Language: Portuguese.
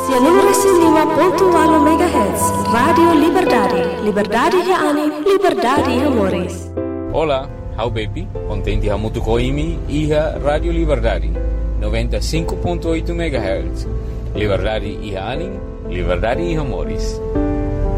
105.8 MHz, Radio Liberdade. Liberdade reani, liberdade amores. Olá, how baby, contente a muito coimi e a Radio Liberdade, 95.8 MHz. Liberdade reani, liberdade amores.